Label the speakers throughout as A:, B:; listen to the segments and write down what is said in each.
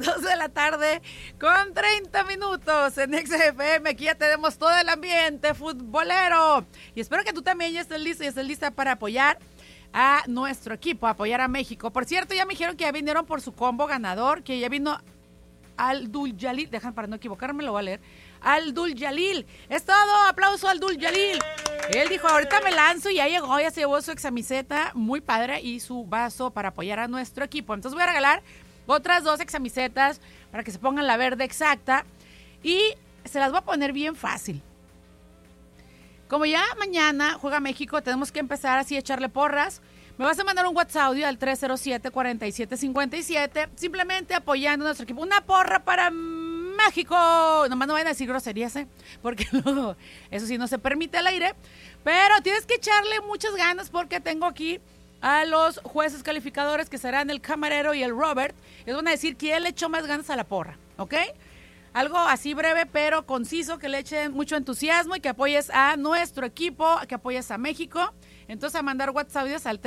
A: 2 de la tarde con 30 minutos en XFM. Aquí ya tenemos todo el ambiente futbolero. Y espero que tú también ya estés listo y estés lista para apoyar a nuestro equipo, apoyar a México. Por cierto, ya me dijeron que ya vinieron por su combo ganador, que ya vino Aldul Yalil. Dejan para no equivocarme, lo voy a leer. Aldul Yalil. Es todo. Aplauso a Aldul Yalil. Él dijo, ahorita me lanzo y ya llegó, ya se llevó su examiseta muy padre y su vaso para apoyar a nuestro equipo. Entonces voy a regalar otras 2 examisetas para que se pongan la verde exacta y se las voy a poner bien fácil. Como ya mañana juega México, tenemos que empezar así a echarle porras. Me vas a mandar un WhatsApp audio al 307-4757, simplemente apoyando a nuestro equipo. Una porra para México. Nomás no vayan a decir groserías, porque luego eso sí no se permite al aire. Pero tienes que echarle muchas ganas porque tengo aquí a los jueces calificadores que serán el camarero y el Robert. Les van a decir quién le echó más ganas a la porra, ¿ok? Algo así breve pero conciso, que le echen mucho entusiasmo y que apoyes a nuestro equipo, que apoyes a México. Entonces a mandar WhatsApp al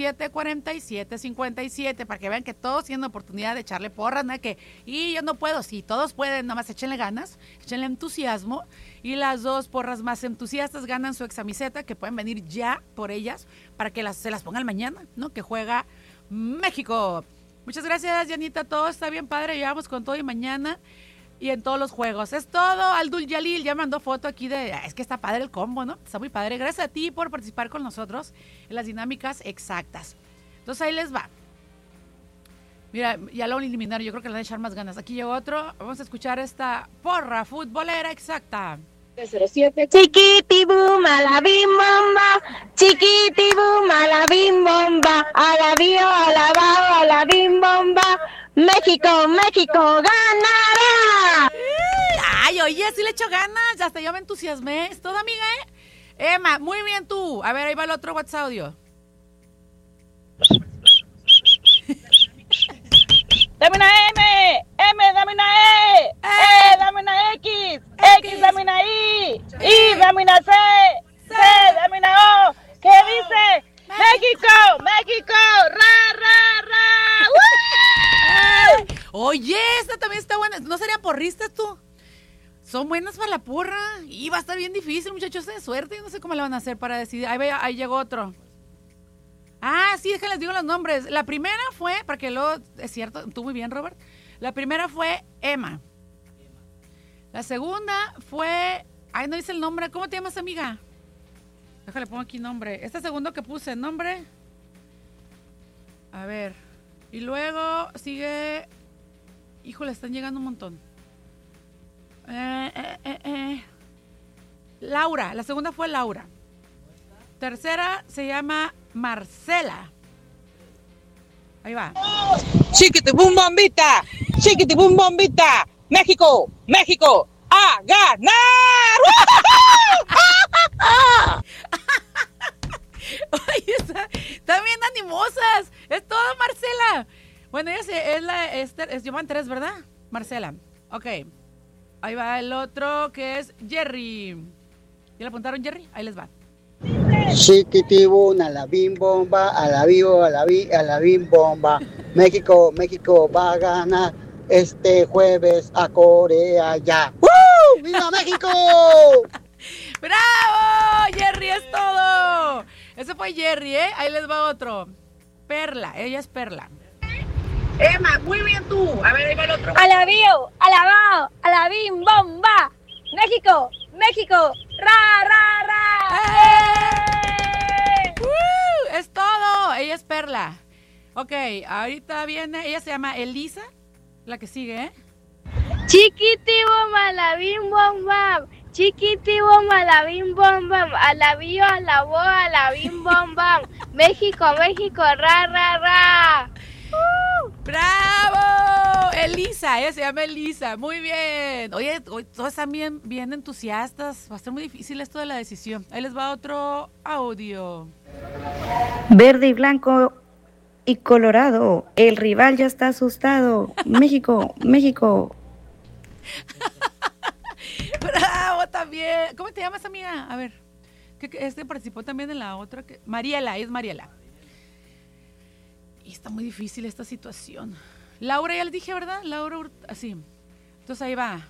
A: 307-4757 para que vean que todos tienen oportunidad de echarle porras, ¿no? Y yo no puedo, sí, todos pueden, nomás échenle ganas, échenle entusiasmo. Y las 2 porras más entusiastas ganan su examiseta, que pueden venir ya por ellas para que se las pongan mañana, ¿no? Que juega México. Muchas gracias, Janita, todo está bien padre, llevamos con todo y mañana y en todos los juegos. Es todo. Aldul Yalil ya mandó foto aquí es que está padre el combo, ¿no? Está muy padre. Gracias a ti por participar con nosotros en las dinámicas exactas. Entonces ahí les va. Mira, ya lo eliminaron, yo creo que le van a echar más ganas. Aquí llegó otro. Vamos a escuchar esta porra futbolera exacta.
B: 07. Chiquitibum, a la bim bomba, chiquitibum, a la bim bomba, a la bio, a la bao, a la bim bomba. México, México ganará.
A: Ay, oye, sí le echo ganas, hasta yo me entusiasmé. Es todo, amiga, Emma, muy bien tú. A ver, ahí va el otro WhatsApp audio.
C: Dame una M, dame una E, dame una X, dame una Y, dame una C, dame una O. ¿Qué dice? México, México, ra, ra, ra.
A: Oye, esta también está buena. ¿No serían porristas tú? Son buenas para la porra. Y va a estar bien difícil, muchachos, de suerte. No sé cómo le van a hacer para decidir. Ahí llegó otro. Ah, sí, déjenles digo los nombres. La primera fue, para que luego, es cierto, tú muy bien, Robert. La primera fue Emma. La segunda fue, ay, no dice el nombre. ¿Cómo te llamas, amiga? Déjale, pongo aquí nombre. Este segundo que puse, nombre. A ver. Y luego sigue, híjole, están llegando un montón. Laura, la segunda fue Laura. Tercera se llama Marcela. Ahí va.
C: Chiquitibum bombita, chiquitibum bombita. México, México, a ganar.
A: Oye, están bien animosas. Es todo, Marcela. Bueno, ella llevan 3, ¿verdad? Marcela. Ok. Ahí va el otro que es Jerry. ¿Ya le apuntaron, Jerry? Ahí les va.
D: Chiquitibum, a la bim bomba, a la vivo, a la bim bomba. México, México va a ganar este jueves a Corea ya. ¡Woo! ¡Viva México!
A: ¡Bravo! Jerry, es todo. Ese fue Jerry, Ahí les va otro. Perla, ella es Perla. Emma, muy bien tú. A ver, ahí va el otro.
B: A la bio, a la bao, a la bim bomba. México, México, ra, ra, ra.
A: Es todo. Ella es Perla. Ok, ahorita viene, ella se llama Elisa, la que sigue,
B: Chiquitibum, a la bim bomba. Chiquitibum, a la bim bomba. A la bio, a la bo, a la bim bomba. México, México, ra, ra, ra.
A: ¡Bravo! Elisa, ella se llama Elisa. Muy bien. Oye, hoy todos están bien entusiastas. Va a ser muy difícil esto de la decisión. Ahí les va otro audio.
E: Verde y blanco y colorado. El rival ya está asustado. México, México.
A: ¡Bravo también! ¿Cómo te llamas, amiga? A ver. Participó también en la otra. Mariela, es Mariela. Y está muy difícil esta situación. Laura, ya les dije, ¿verdad? Laura, así. Entonces ahí va.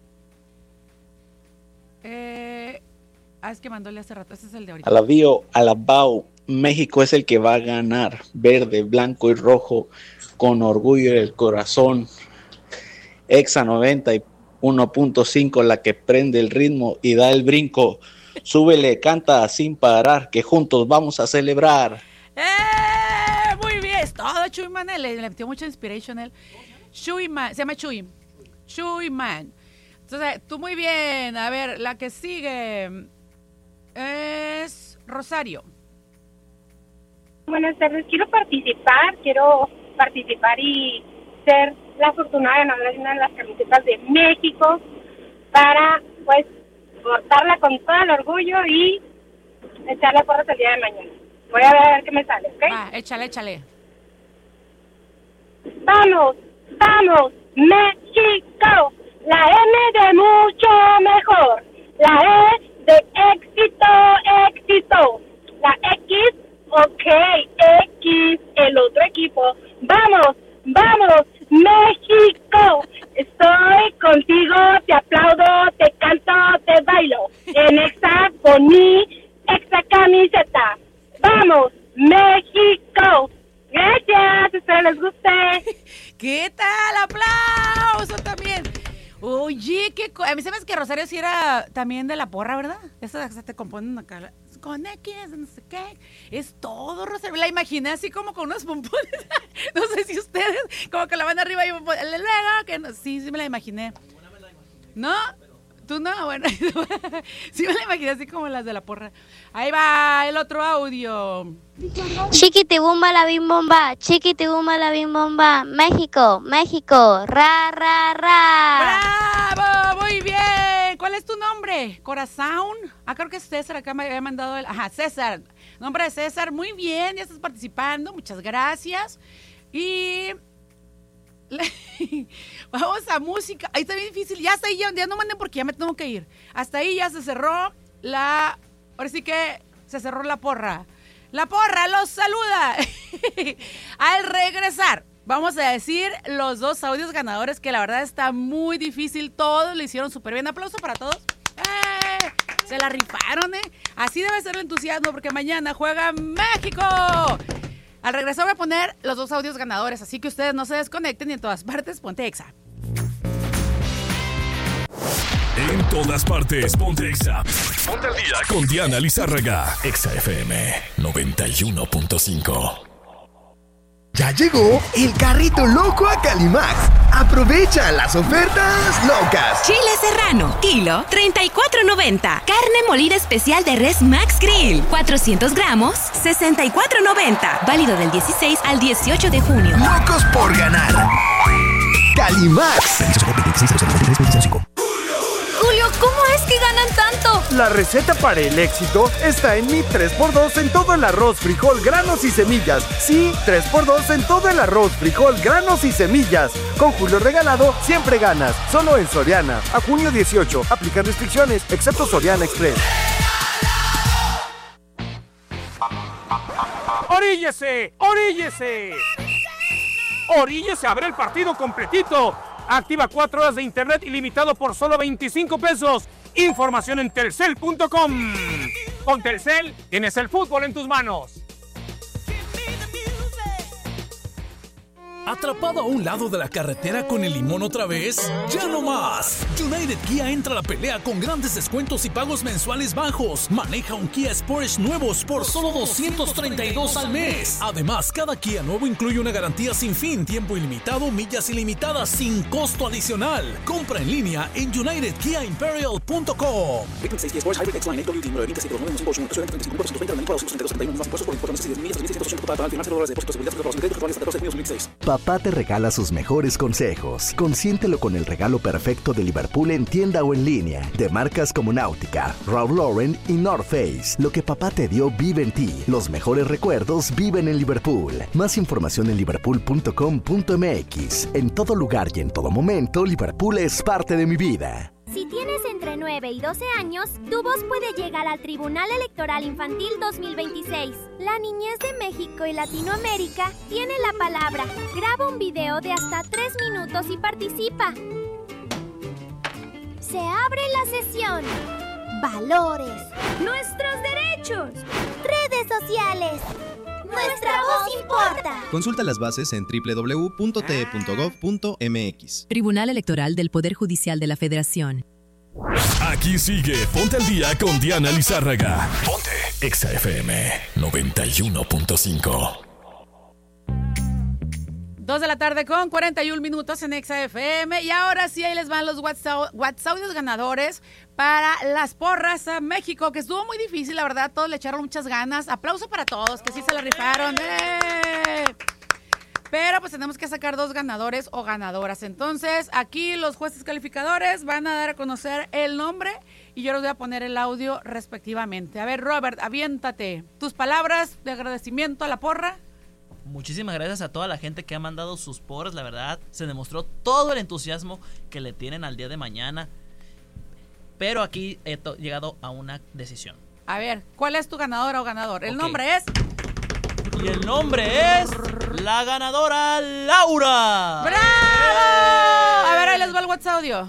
A: Es que mandóle hace rato. Este es el de ahorita.
F: Alabao, México es el que va a ganar. Verde, blanco y rojo, con orgullo en el corazón. Exa 91.5, la que prende el ritmo y da el brinco. Súbele, canta sin parar, que juntos vamos a celebrar.
A: Muy bien, es todo Chuy Man, le metió mucha inspiration él. Chuy Man, se llama Chuy. Chuy Man. Entonces, tú muy bien. A ver, la que sigue es Rosario.
B: Buenas tardes, quiero participar y ser la afortunada ganadora de una de las camisetas de México para, pues, portarla con todo el orgullo y echarle porras el día de mañana. Voy a ver qué me sale, ¿ok?
A: Échale.
B: ¡Vamos, México! La M de mucho mejor. La E de éxito. La X, ok, X, el otro equipo. ¡Vamos, México! Estoy contigo, te aplaudo, te canto, te bailo. En Exa poní Exa camiseta. ¡Vamos, México! Gracias, espero les guste.
A: ¿Qué tal? ¡Aplauso también! Oye, a mí se me hace que Rosario sí era también de la porra, ¿verdad? Esa se te componen acá. Con X, no sé qué. Es todo, Rosario. La imaginé así como con unos pompones. No sé si ustedes, como que la van arriba y luego, que no. Sí, me la imaginé. ¿No? ¿Tú no? Bueno, sí me la imaginé así como las de la porra. Ahí va el otro audio.
G: Chiquitibumba la bim bomba, chiquitibumba la bim bomba, México, ra, ra, ra.
A: ¡Bravo! Muy bien. ¿Cuál es tu nombre? ¿Corazón? Creo que es César, acá me había mandado el... Ajá, César. Nombre de César, muy bien, ya estás participando, muchas gracias. Y... vamos a música. Ahí está bien difícil. Ya hasta ahí, ya no manden porque ya me tengo que ir. Hasta ahí ya se cerró la... Ahora sí que se cerró la porra. La porra los saluda. Al regresar, vamos a decir los dos audios ganadores, que la verdad está muy difícil. Todos lo hicieron súper bien. Aplauso para todos. Se la rifaron, Así debe ser el entusiasmo, porque mañana juega México. Al regresar voy a poner los dos audios ganadores, así que ustedes no se desconecten y en todas partes ponte Exa.
H: En todas partes ponte Exa. Ponte al día con Diana Lizárraga. Exa FM 91.5.
I: Ya llegó el carrito loco a Calimax. Aprovecha las ofertas locas.
J: Chile serrano, kilo, $34.90. Carne molida especial de res Max Grill, 400 gramos, $64.90. Válido del 16 al 18 de junio.
I: Locos por ganar. Calimax.
J: Julio, ¿cómo es que ganan tanto?
K: La receta para el éxito está en mi 3x2 en todo el arroz, frijol, granos y semillas. Sí, 3x2 en todo el arroz, frijol, granos y semillas. Con Julio Regalado siempre ganas. Solo en Soriana. A junio 18. Aplican restricciones, excepto Soriana Express.
L: ¡Oríllese! ¡Oríllese a ver el partido completito! Activa 4 horas de internet ilimitado por solo $25. Información en telcel.com. Con Telcel tienes el fútbol en tus manos.
H: ¿Atrapado a un lado de la carretera con el limón otra vez? ¡Ya no más! United Kia entra a la pelea con grandes descuentos y pagos mensuales bajos. Maneja un Kia Sportage nuevos por solo $232 al mes. Además, cada Kia nuevo incluye una garantía sin fin, tiempo ilimitado, millas ilimitadas sin costo adicional. Compra en línea en UnitedKiaImperial.com.
M: Papá te regala sus mejores consejos. Consiéntelo con el regalo perfecto de Liverpool en tienda o en línea. De marcas como Náutica, Ralph Lauren y North Face. Lo que papá te dio vive en ti. Los mejores recuerdos viven en Liverpool. Más información en liverpool.com.mx. En todo lugar y en todo momento, Liverpool es parte de mi vida.
N: Si tienes entre 9 y 12 años, tu voz puede llegar al Tribunal Electoral Infantil 2026. La niñez de México y Latinoamérica tiene la palabra. Graba un video de hasta 3 minutos y participa. Se abre la sesión. Valores. Nuestros derechos. Redes sociales. Nuestra voz importa.
O: Consulta las bases en www.te.gov.mx.
P: Tribunal Electoral del Poder Judicial de la Federación.
H: Aquí sigue Ponte al Día con Diana Lizárraga. Ponte Exa FM 91.5.
A: 2 de la tarde con 41 minutos en Exa FM. Y ahora sí, ahí les van los WhatsApp ganadores para las porras a México, que estuvo muy difícil, la verdad. Todos le echaron muchas ganas. Aplauso para todos, que sí se la rifaron. Pero pues tenemos que sacar 2 ganadores o ganadoras. Entonces, aquí los jueces calificadores van a dar a conocer el nombre y yo les voy a poner el audio respectivamente. A ver, Robert, aviéntate. Tus palabras de agradecimiento a la porra.
Q: Muchísimas gracias a toda la gente que ha mandado sus porras, la verdad, se demostró todo el entusiasmo que le tienen al día de mañana, pero aquí he llegado a una decisión.
A: A ver, ¿cuál es tu ganadora o ganador? El nombre es...
Q: Y el nombre es... la ganadora Laura.
A: ¡Bravo! A ver, ahí les va el WhatsApp audio.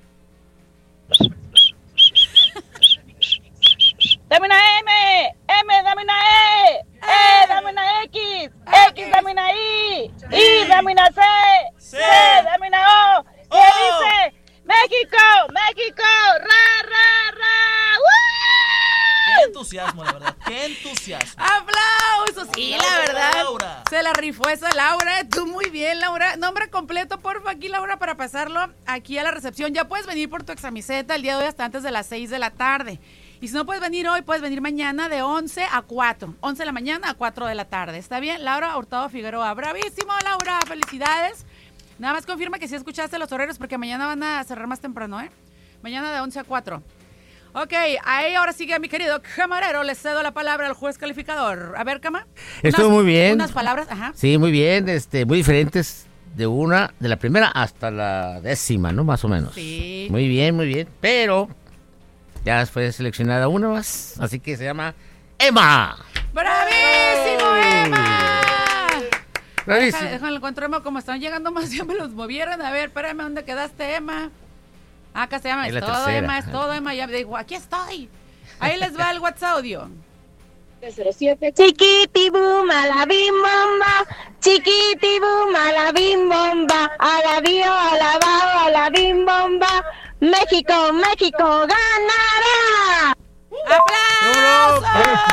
C: Dame una M, dame una E, dame una X, dame una I, dame una C, dame una O. ¿Qué dice? México, México, ra, ra, ra. ¡Woo!
Q: Qué entusiasmo, la verdad, qué entusiasmo.
A: ¡Aplausos! Sí, la verdad,
Q: Laura.
A: Se la rifó esa Laura. Tú muy bien, Laura. Nombre completo, porfa, aquí, Laura, para pasarlo aquí a la recepción. Ya puedes venir por tu examiseta el día de hoy hasta antes de las 6 de la tarde. Y si no puedes venir hoy, puedes venir mañana de 11 a 4. 11 de la mañana a 4 de la tarde. ¿Está bien? Laura Hurtado Figueroa. ¡Bravísimo, Laura! ¡Felicidades! Nada más confirma que sí escuchaste los horarios porque mañana van a cerrar más temprano, ¿eh? Mañana de 11 a 4. Ok, ahí ahora sigue mi querido camarero. Le cedo la palabra al juez calificador. A ver, Cama.
R: Estuvo muy bien.
A: Unas palabras, ajá.
R: Sí, muy bien, muy diferentes de la primera hasta la 10ª, ¿no? Más o menos.
A: Sí.
R: Muy bien, pero ya fue seleccionada una más, así que se llama Emma.
A: ¡Bravísimo, Emma!
R: Bravísimo.
A: Déjame encontrar, Emma, como están llegando más, ya me los movieron. A ver, espérame, ¿dónde quedaste, Emma? Acá se llama, es todo, Emma, es todo, Emma. Ya me digo, aquí estoy. Ahí les va el WhatsApp audio.
B: 07. Chiquitibum, a la bim bomba, chiquitibum, a la bim bomba, a la bio, a la bao, a la bim bomba. México, México ganará.
A: ¡Aplausos!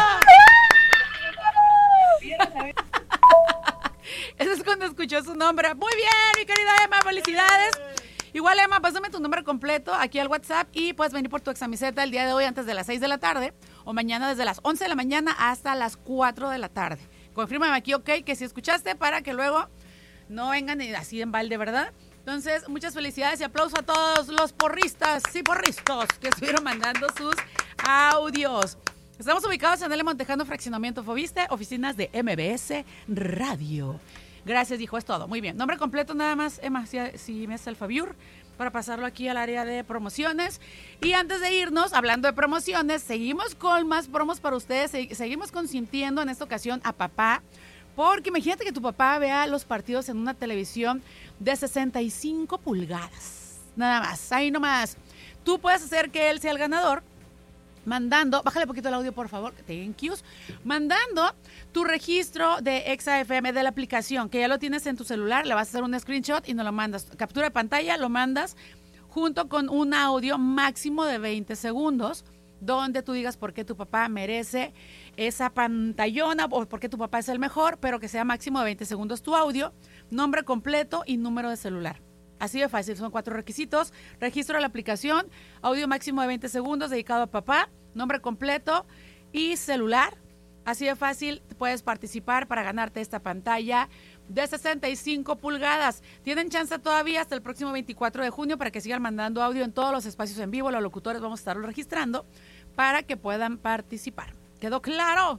A: Eso es cuando escuchó su nombre. Muy bien, mi querida Emma, felicidades. Igual, Emma, pásame tu nombre completo aquí al WhatsApp y puedes venir por tu examiseta el día de hoy antes de las 6 de la tarde o mañana desde las 11 de la mañana hasta las 4 de la tarde. Confírmame aquí, ok, que si escuchaste para que luego no vengan así en balde, ¿verdad? Entonces, muchas felicidades y aplauso a todos los porristas y porristos que estuvieron mandando sus audios. Estamos ubicados en el Montejano Fraccionamiento Fobiste, oficinas de MBS Radio. Gracias, dijo, es todo. Muy bien. Nombre completo nada más, Emma, si me hace el favor, para pasarlo aquí al área de promociones. Y antes de irnos, hablando de promociones, seguimos con más promos para ustedes. Seguimos consintiendo en esta ocasión a papá, porque imagínate que tu papá vea los partidos en una televisión de 65 pulgadas. Nada más, ahí nomás. Tú puedes hacer que él sea el ganador mandando, bájale un poquito el audio por favor, thank yous, mandando tu registro de Exa FM de la aplicación, que ya lo tienes en tu celular, le vas a hacer un screenshot y nos lo mandas, captura de pantalla, lo mandas junto con un audio máximo de 20 segundos, donde tú digas por qué tu papá merece esa pantallona o por qué tu papá es el mejor, pero que sea máximo de 20 segundos tu audio, nombre completo y número de celular. Así de fácil, son 4 requisitos. Registro de la aplicación, audio máximo de 20 segundos dedicado a papá, nombre completo y celular. Así de fácil puedes participar para ganarte esta pantalla de 65 pulgadas. Tienen chance todavía hasta el próximo 24 de junio para que sigan mandando audio en todos los espacios en vivo. Los locutores vamos a estarlo registrando para que puedan participar. ¿Quedó claro?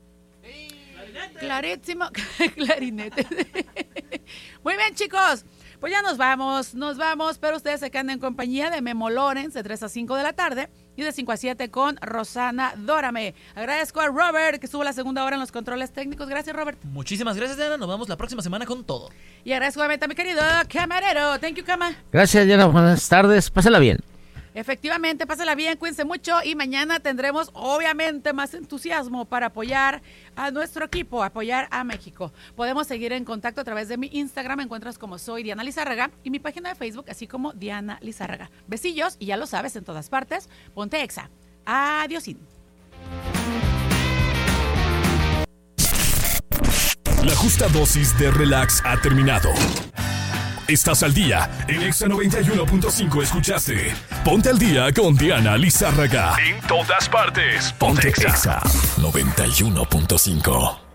A: Sí. Clarísimo. Clarinete. Muy bien, chicos. Pues ya nos vamos, pero ustedes se quedan en compañía de Memo Lorenz de 3 a 5 de la tarde y de 5 a 7 con Rosana Dórame. Agradezco a Robert que estuvo la segunda hora en los controles técnicos. Gracias, Robert.
Q: Muchísimas gracias, Diana. Nos vemos la próxima semana con todo.
A: Y agradezco a mi querido camarero. Thank you, Cama.
R: Gracias, Diana. Buenas tardes. Pásala bien.
A: Efectivamente, pásala bien, cuídense mucho y mañana tendremos obviamente más entusiasmo para apoyar a nuestro equipo, apoyar a México. Podemos seguir en contacto a través de mi Instagram, me encuentras como soy Diana Lizárraga y mi página de Facebook así como Diana Lizárraga. Besillos y ya lo sabes en todas partes, ponte Exa. Adiósín.
H: La justa dosis de relax ha terminado. Estás al día. En Exa 91.5 escuchaste Ponte al Día con Diana Lizárraga. En todas partes. Ponte Exa 91.5.